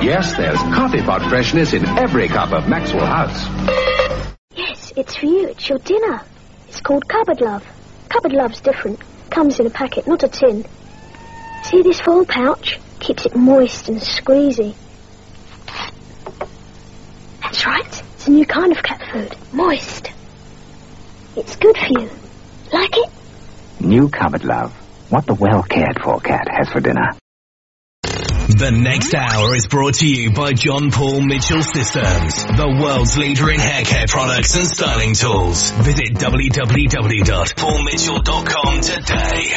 Yes, there's coffee pot freshness in every cup of Maxwell House. Yes, it's for you. It's your dinner. It's called Cupboard Love. Cupboard Love's different. Comes in a packet, not a tin. See this foil pouch? Keeps it moist and squeezy. That's right. It's a new kind of cat food. Moist. It's good for you. Like it? New Cupboard Love. What the well-cared-for cat has for dinner. The next hour is brought to you by John Paul Mitchell Systems, the world's leader in hair care products and styling tools. Visit www.paulmitchell.com today.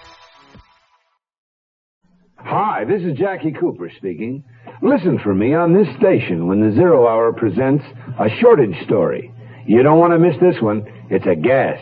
Hi, this is Jackie Cooper speaking. Listen for me on this station when the Zero Hour presents a shortage story. You don't want to miss this one. It's a gas.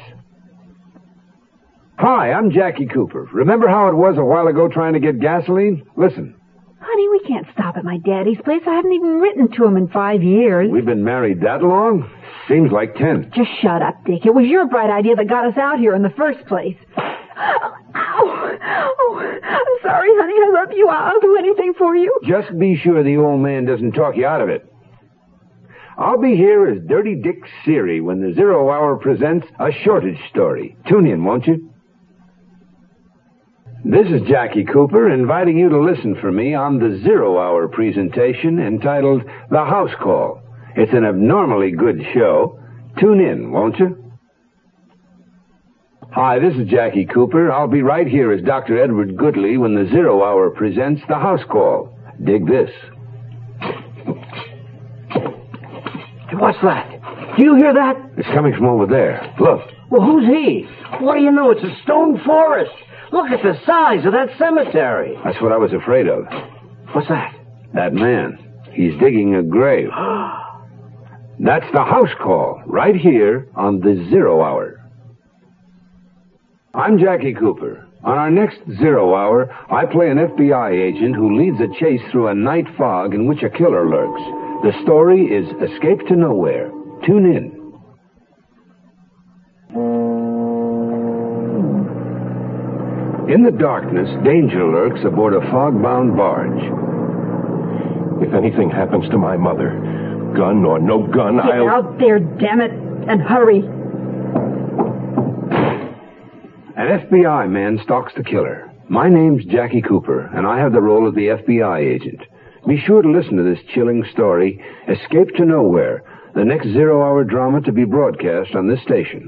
Hi, I'm Jackie Cooper. Remember how it was a while ago trying to get gasoline? Listen. Honey, we can't stop at my daddy's place. I haven't even written to him in 5 years. We've been married that long? Seems like 10. Just shut up, Dick. It was your bright idea that got us out here in the first place. Ow! Oh, I'm sorry, honey. I love you. I'll do anything for you. Just be sure the old man doesn't talk you out of it. I'll be here as Dirty Dick Siri when the Zero Hour presents a shortage story. Tune in, won't you? This is Jackie Cooper inviting you to listen for me on the Zero Hour presentation entitled The House Call. It's an abnormally good show. Tune in, won't you? Hi, this is Jackie Cooper. I'll be right here as Dr. Edward Goodley when the Zero Hour presents The House Call. Dig this. Hey, what's that? Do you hear that? It's coming from over there. Look. Well, who's he? What do you know? It's a stone forest. Look at the size of that cemetery. That's what I was afraid of. What's that? That man. He's digging a grave. That's the house call, right here on the Zero Hour. I'm Jackie Cooper. On our next Zero Hour, I play an FBI agent who leads a chase through a night fog in which a killer lurks. The story is Escape to Nowhere. Tune in. In the darkness, danger lurks aboard a fog-bound barge. If anything happens to my mother, gun or no gun, Get out there, damn it, and hurry. An FBI man stalks the killer. My name's Jackie Cooper, and I have the role of the FBI agent. Be sure to listen to this chilling story, Escape to Nowhere, the next Zero-Hour drama to be broadcast on this station.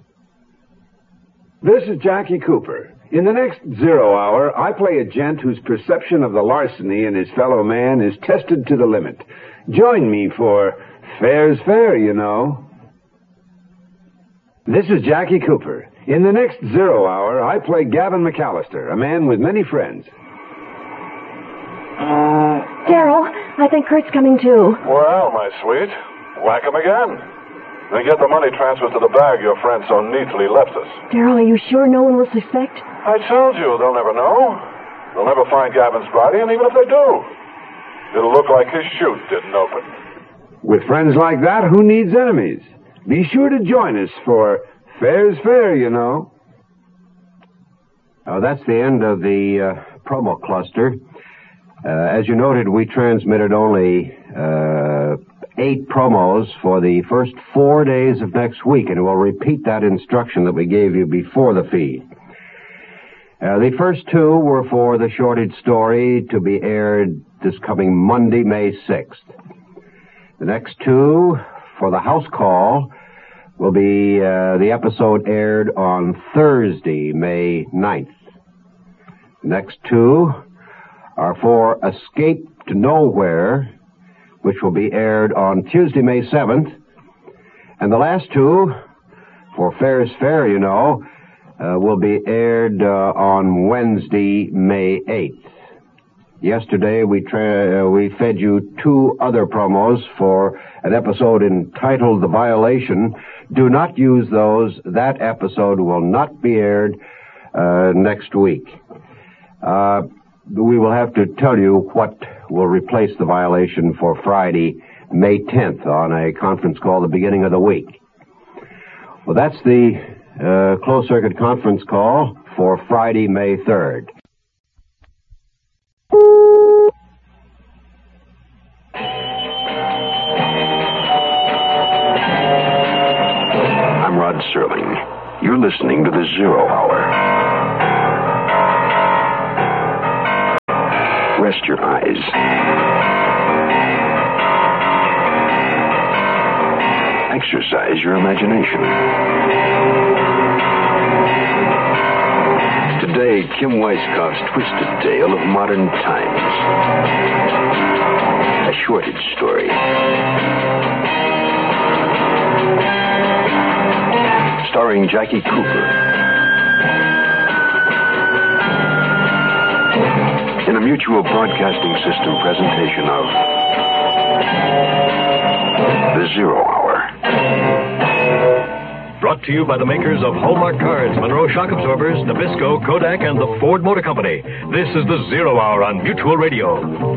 This is Jackie Cooper. In the next Zero Hour, I play a gent whose perception of the larceny in his fellow man is tested to the limit. Join me for Fair's Fair, you know. This is Jackie Cooper. In the next Zero Hour, I play Gavin McAllister, a man with many friends. Daryl, I think Kurt's coming too. Well, my sweet, whack him again. Then get the money transferred to the bag your friend so neatly left us. Daryl, are you sure no one will suspect? I told you, they'll never know. They'll never find Gavin's body, and even if they do, it'll look like his chute didn't open. With friends like that, who needs enemies? Be sure to join us for Fair's Fair, you know. Oh, that's the end of the promo cluster. As you noted, we transmitted only 8 promos for the first 4 days of next week, and we'll repeat that instruction that we gave you before the feed. The first 2 were for the shortage story to be aired this coming Monday, May 6th. The next 2 for the house call will be the episode aired on Thursday, May 9th. The next 2 are for Escape to Nowhere, which will be aired on Tuesday, May 7th. And the last 2, for Fair's Fair, you know, will be aired on Wednesday, May 8th. Yesterday, we fed you 2 other promos for an episode entitled The Violation. Do not use those. That episode will not be aired next week. We will have to tell you what will replace The Violation for Friday, May 10th, on a conference call at the beginning of the week. Well, that's the closed-circuit conference call for Friday, May 3rd. You're listening to the Zero Hour. Rest your eyes. Exercise your imagination. Today, Kim Weisskopf's twisted tale of modern times. A shortage story. Starring Jackie Cooper. In a Mutual Broadcasting System presentation of The Zero Hour. Brought to you by the makers of Hallmark Cards, Monroe Shock Absorbers, Nabisco, Kodak, and the Ford Motor Company. This is the Zero Hour on Mutual Radio.